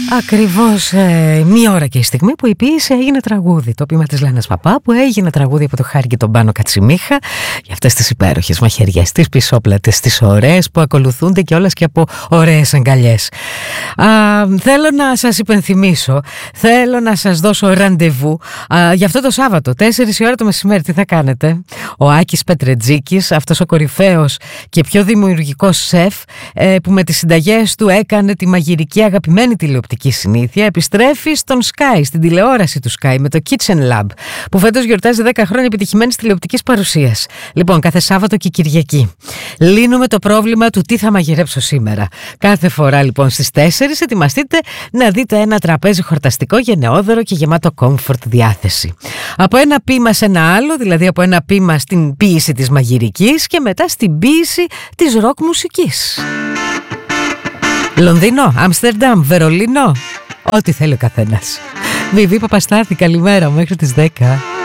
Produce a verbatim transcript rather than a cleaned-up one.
Ακριβώς ε, μία ώρα και η στιγμή που η ποίηση έγινε τραγούδι. Το ποίημα της Λένας Παπά που έγινε τραγούδι από το Χάρη και τον Πάνο Κατσιμίχα για αυτές τις υπέροχες μαχαιριές, τις πισόπλατες, τις ωραίες που ακολουθούνται και όλες και από ωραίες αγκαλιές. Α, θέλω να σας υπενθυμίσω, θέλω να σας δώσω ραντεβού α, για αυτό το Σάββατο, τέσσερις η ώρα το μεσημέρι. Τι θα κάνετε? Ο Άκης Πετρετζίκης, αυτός ο κορυφαίος και πιο δημιουργικός σεφ ε, που με τις συνταγές του έκανε τη μαγειρική αγαπημένη τηλεοπτική συνήθεια, επιστρέφει στον Sky, στην τηλεόραση του Sky με το Kitchen Lab, που φέτος γιορτάζει δέκα χρόνια επιτυχημένης τηλεοπτικής παρουσίας. Λοιπόν, κάθε Σάββατο και Κυριακή λύνουμε το πρόβλημα του τι θα μαγειρέψω σήμερα. Κάθε φορά λοιπόν στις τέσσερις ετοιμαστείτε να δείτε ένα τραπέζι χορταστικό, γενναιόδωρο και γεμάτο comfort διάθεση. Από ένα ποίημα σε ένα άλλο, δηλαδή από ένα ποίημα στην ποίηση της μαγειρικής και μετά στην ποίηση της ροκ μουσικής. Λονδίνο, Άμστερνταμ, Βερολίνο, ό,τι θέλει ο καθένας. Βιβί Παπαστάθη, καλημέρα μέχρι τις δέκα.